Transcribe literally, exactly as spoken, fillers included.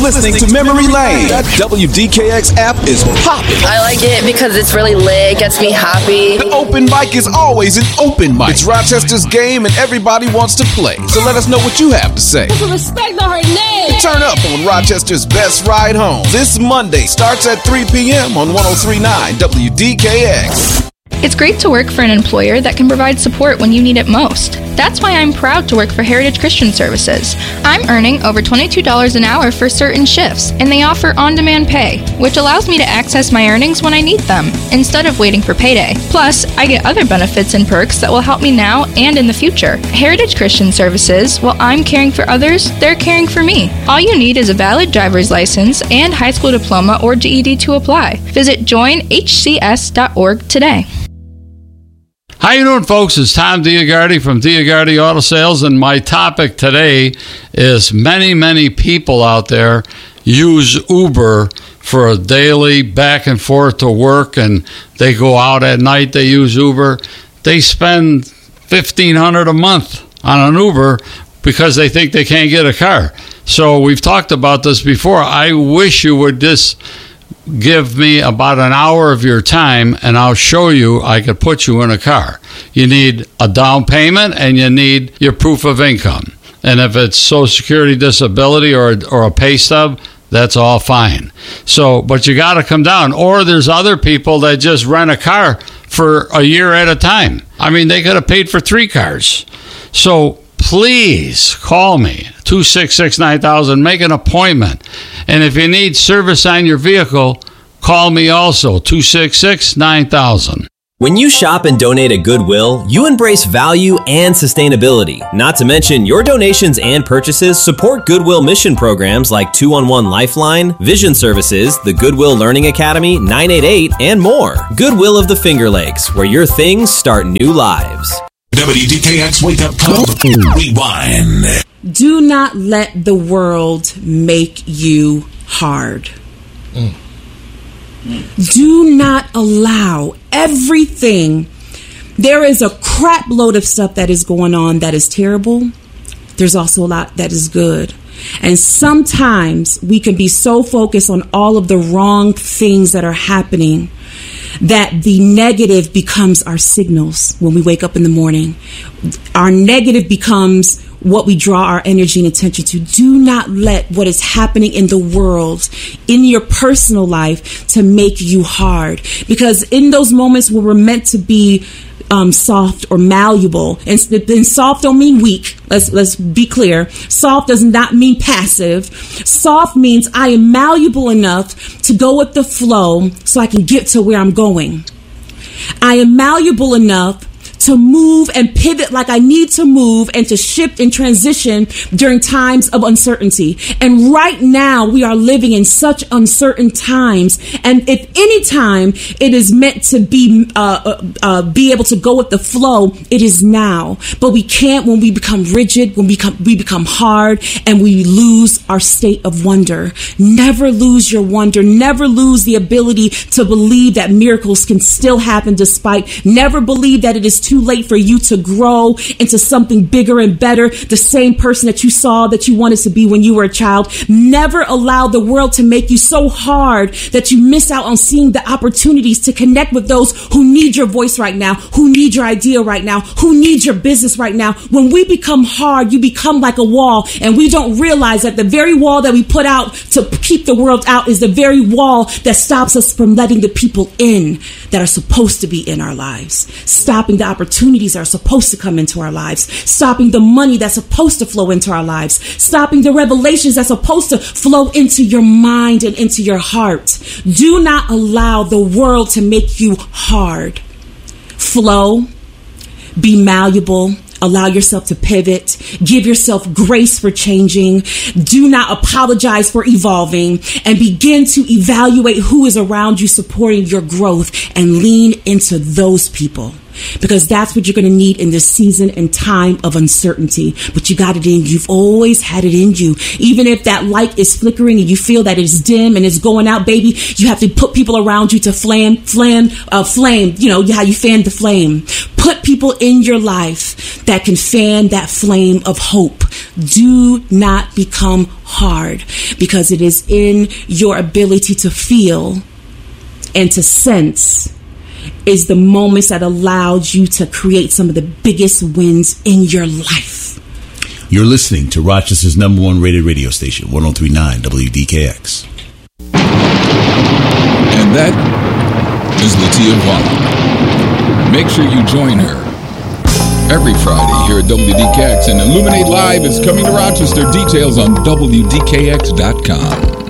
listening to Memory Lane. That W D K X app is popping. I like it because it's really lit. It gets me happy. The open mic is always an open mic. It's Rochester's game and everybody wants to play. So let us know what you have to say. Put respect on her name. Turn up on Rochester's Best Ride Home. This Monday starts at three p.m. on one oh three point nine W D K X. It's great to work for an employer that can provide support when you need it most. That's why I'm proud to work for Heritage Christian Services. I'm earning over twenty-two dollars an hour for certain shifts, and they offer on-demand pay, which allows me to access my earnings when I need them, instead of waiting for payday. Plus, I get other benefits and perks that will help me now and in the future. Heritage Christian Services, while I'm caring for others, they're caring for me. All you need is a valid driver's license and high school diploma or G E D to apply. Visit join H C S dot org today. How you doing, folks? It's Tom Diagardi from Diagardi Auto Sales, and my topic today is many, many people out there use Uber for a daily back and forth to work, and they go out at night, they use Uber. They spend fifteen hundred dollars a month on an Uber because they think they can't get a car. So we've talked about this before. I wish you would just give me about an hour of your time and I'll show you I could put you in a car. You need a down payment and you need your proof of income. And if it's Social Security, disability, or, or a pay stub, that's all fine. So, but you got to come down. Or there's other people that just rent a car for a year at a time. I mean, they could have paid for three cars. So please call me, two six six, nine thousand, make an appointment. And if you need service on your vehicle, call me also, two six six, nine thousand. When you shop and donate at Goodwill, you embrace value and sustainability. Not to mention, your donations and purchases support Goodwill mission programs like two one one Lifeline, Vision Services, the Goodwill Learning Academy, nine eight eight, and more. Goodwill of the Finger Lakes, where your things start new lives. W D K X Wake Up Call. Rewind. Do not let the world make you hard. Mm. Mm. Do not allow everything. There is a crap load of stuff that is going on that is terrible. There's also a lot that is good. And sometimes we can be so focused on all of the wrong things that are happening that the negative becomes our signals when we wake up in the morning. Our negative becomes what we draw our energy and attention to. Do not let what is happening in the world, in your personal life, to make you hard. Because in those moments where we're meant to be um, soft or malleable, and, and soft don't mean weak. Let's let's be clear. Soft does not mean passive. Soft means I am malleable enough to go with the flow so I can get to where I'm going. I am malleable enough to move and pivot like I need to move and to shift and transition during times of uncertainty. And right now we are living in such uncertain times. And if any time it is meant to be uh, uh, uh, be able to go with the flow, it is now. But we can't when we become rigid, when we become, we become hard, and we lose our state of wonder. Never lose your wonder. Never lose the ability to believe that miracles can still happen despite. Never believe that it is too late for you to grow into something bigger and better, the same person that you saw that you wanted to be when you were a child. Never allow the world to make you so hard that you miss out on seeing the opportunities to connect with those who need your voice right now, who need your idea right now, who need your business right now. When we become hard, you become like a wall, and we don't realize that the very wall that we put out to keep the world out is the very wall that stops us from letting the people in that are supposed to be in our lives, stopping the opportunities that are supposed to come into our lives, stopping the money that's supposed to flow into our lives, stopping the revelations that's supposed to flow into your mind and into your heart. Do not allow the world to make you hard. Flow, be malleable, allow yourself to pivot, give yourself grace for changing, do not apologize for evolving, and begin to evaluate who is around you supporting your growth and lean into those people. Because that's what you're going to need in this season and time of uncertainty. But you got it in you. You've always had it in you. Even if that light is flickering and you feel that it's dim and it's going out, baby, you have to put people around you to flame, flame, uh, flame, you know, how you fan the flame. Put people in your life that can fan that flame of hope, Do not become hard, because it is in your ability to feel and to sense is the moments that allowed you to create some of the biggest wins in your life. You're listening to Rochester's number one rated radio station, one oh three point nine W D K X. And that is Latia Vaughn. Make sure you join her every Friday here at W D K X, and Illuminate Live is coming to Rochester. Details on W D K X dot com.